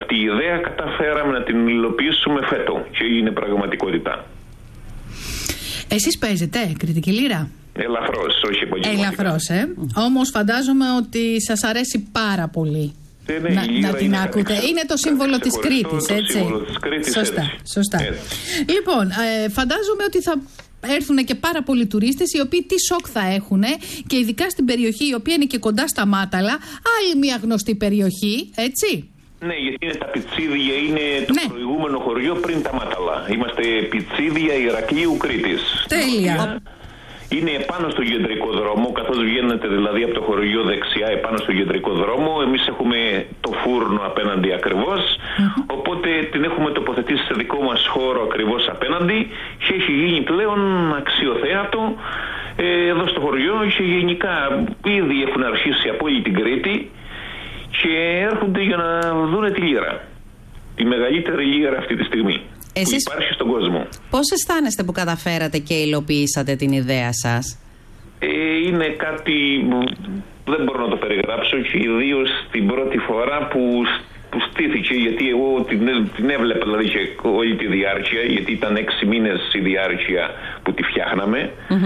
αυτή η ιδέα καταφέραμε να την υλοποιήσουμε φέτο και έγινε πραγματικότητα. Εσείς παίζετε κριτική λύρα? Ελαφρώς, όχι επαγγελματικά. Ελαφρώς, Όμως φαντάζομαι ότι σας αρέσει πάρα πολύ να την ακούτε. Είναι το σύμβολο της Κρήτης, έτσι. Σύμβολο της Κρήτης, σωστά. Έτσι. Λοιπόν, φαντάζομαι ότι θα έρθουν και πάρα πολλοί τουρίστες οι οποίοι τι σοκ θα έχουν, και ειδικά στην περιοχή η οποία είναι και κοντά στα Μάταλα, άλλη μια γνωστή περιοχή, έτσι. Ναι, γιατί είναι τα Πιτσίδια, είναι το προηγούμενο χωριό πριν τα Μάταλα. Είμαστε Πιτσίδια Ηρακλείου Κρήτης. Τέλεια. Είναι επάνω στο κεντρικό δρόμο, καθώς βγαίνετε δηλαδή από το χωριό δεξιά επάνω στο κεντρικό δρόμο. Εμείς έχουμε το φούρνο απέναντι ακριβώς, οπότε την έχουμε τοποθετήσει σε δικό μας χώρο ακριβώς απέναντι και έχει γίνει πλέον αξιοθέατο εδώ στο χωριό και γενικά ήδη έχουν αρχίσει από όλη την Κρήτη και έρχονται για να δουν τη λύρα. Τη μεγαλύτερη λύρα αυτή τη στιγμή. Εσείς που υπάρχει στον κόσμο. Πώς αισθάνεστε που καταφέρατε και υλοποιήσατε την ιδέα σας? Είναι κάτι που δεν μπορώ να το περιγράψω, και ιδίως την πρώτη φορά που στήθηκε, γιατί εγώ την έβλεπα δηλαδή και όλη τη διάρκεια, γιατί ήταν 6 μήνες η διάρκεια που τη φτιάχναμε.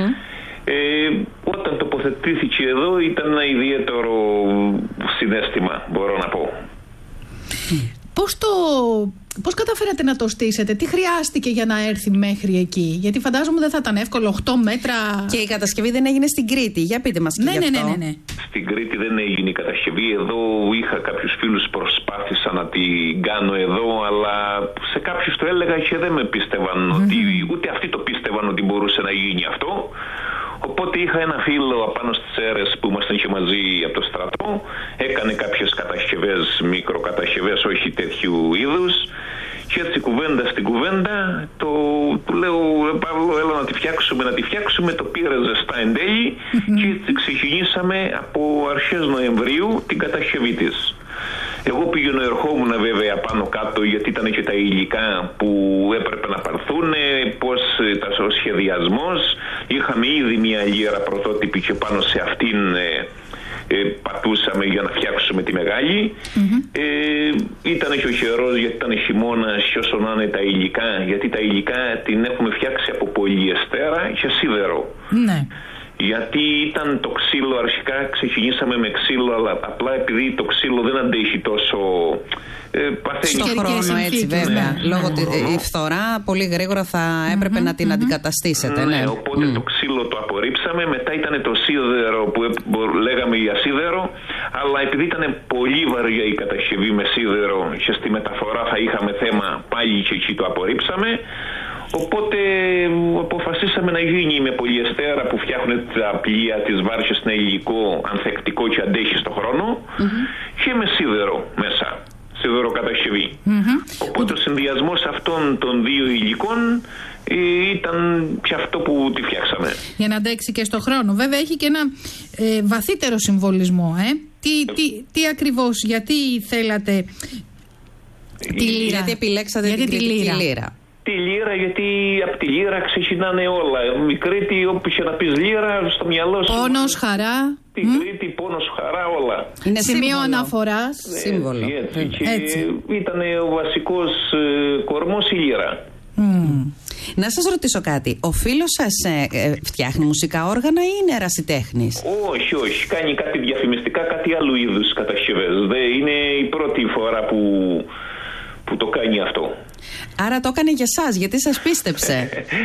Όταν τοποθετήθηκε εδώ ήταν ένα ιδιαίτερο συναίσθημα, μπορώ να πω. Πώς καταφέρατε να το στήσετε, τι χρειάστηκε για να έρθει μέχρι εκεί? Γιατί φαντάζομαι δεν θα ήταν εύκολο, 8 μέτρα. Και η κατασκευή δεν έγινε στην Κρήτη. Για πείτε μας και γι' αυτό. Ναι. Στην Κρήτη δεν έγινε η κατασκευή. Εδώ είχα κάποιους φίλους, προσπάθησα να την κάνω εδώ, αλλά σε κάποιους το έλεγα και δεν με πίστευαν ότι, ούτε αυτοί το πίστευαν ότι μπορούσε να γίνει αυτό. Οπότε είχα ένα φίλο απάνω στις Σέρρες που ήμασταν και μαζί από το στρατό, έκανε κάποιες κατασκευές, μικροκατασκευές, όχι τέτοιου είδους, και έτσι κουβέντα στην κουβέντα του λέω Παύλο, έλα να τη φτιάξουμε, το πήρε ζεστά εν τέλει και έτσι ξεκινήσαμε από αρχές Νοεμβρίου την κατασκευή της. Εγώ πήγαινα, ερχόμουν βέβαια πάνω κάτω, γιατί ήταν και τα υλικά που έπρεπε να πάρθουν, ο σχεδιασμός. Είχαμε ήδη μια λύρα πρωτότυπη και πάνω σε αυτήν πατούσαμε για να φτιάξουμε τη μεγάλη. Ήταν και ο καιρός, γιατί ήταν χειμώνας, και όσο να είναι τα υλικά, γιατί τα υλικά την έχουμε φτιάξει από πολυεστέρα και σίδερο. Ναι. Γιατί ήταν το ξύλο, αρχικά ξεκινήσαμε με ξύλο, αλλά απλά επειδή το ξύλο δεν αντέχει τόσο παθαίνει. Στο χρόνο, έτσι βέβαια. Λόγω η φθορά πολύ γρήγορα θα έπρεπε να την αντικαταστήσετε. Ναι, οπότε το ξύλο το απορρίψαμε. Μετά ήταν το σίδερο που λέγαμε για σίδερο, αλλά επειδή ήταν πολύ βαριά η κατασκευή με σίδερο και στη μεταφορά θα είχαμε θέμα, πάλι και εκεί το απορρίψαμε. Οπότε αποφασίσαμε να γίνει με πολυεστέρα που φτιάχνουν τα πλοία, τις βάρκες, είναι υλικό ανθεκτικό και αντέχει στο χρόνο, και με σίδερο μέσα, σίδερο-κατασκευή. Οπότε ο συνδυασμός αυτών των δύο υλικών ήταν και αυτό που τη φτιάξαμε. Για να αντέξει και στο χρόνο. Βέβαια έχει και ένα βαθύτερο συμβολισμό. Τι ακριβώς, γιατί θέλατε τη λύρα? Γιατί επιλέξατε την κριτική λύρα? Τη λύρα, γιατί από τη λύρα ξεκινάνε όλα. Η Κρήτη, όπου και να πεις λύρα, στο μυαλό σου. Πόνος, χαρά. Την Κρήτη, πόνος, χαρά, όλα. Είναι σημείο αναφοράς. Σύμβολο. Έτσι. Ήταν ο βασικός κορμός η λύρα. Να σας ρωτήσω κάτι. Ο φίλος σας φτιάχνει μουσικά όργανα ή είναι ερασιτέχνης? Όχι. Κάνει κάτι διαφημιστικά, κάτι άλλου είδους κατασκευές. Είναι η πρώτη φορά που το κάνει αυτό. Άρα το έκανε για σας, γιατί σας πίστεψε.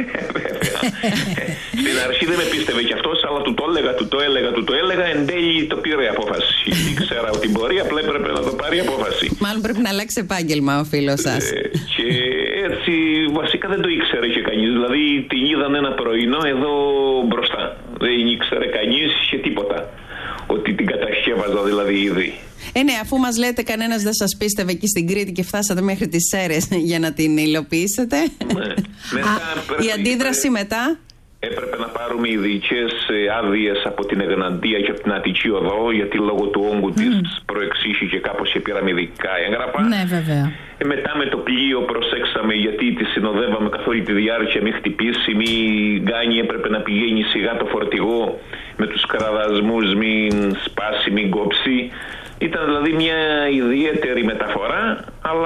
Στην αρχή δεν με πίστευε κι αυτός, αλλά του το έλεγα, εν τέλει το πήρε απόφαση. Ήξερα ότι μπορεί, απλά έπρεπε να το πάρει απόφαση. Μάλλον πρέπει να αλλάξει επάγγελμα ο φίλος σας. Και έτσι βασικά δεν το ήξερε και κανείς. Δηλαδή την είδαν ένα πρωινό εδώ μπροστά. Δεν ήξερε κανείς και τίποτα ότι την κατασκεύαζα δηλαδή ήδη. Ναι, αφού μας λέτε κανένας δεν σας πίστευε εκεί στην Κρήτη και φτάσατε μέχρι τις Σέρρες για να την υλοποιήσετε. Ναι. Η αντίδραση μετά? Έπρεπε να πάρουμε ειδικές άδειες από την Εγναντία και από την Αττική Οδό, γιατί λόγω του όγκου της προεξήχηκε κάπως και πήραμε ειδικά έγγραφα. Ναι, βέβαια. Μετά με το πλοίο προσέξαμε, γιατί τη συνοδεύαμε καθ' όλη τη διάρκεια, μην χτυπήσει, μην κάνει, έπρεπε να πηγαίνει σιγά το φορτηγό με τους κραδασμούς, μην σπάσει, μην κόψει. Ήταν δηλαδή μια ιδιαίτερη μεταφορά, αλλά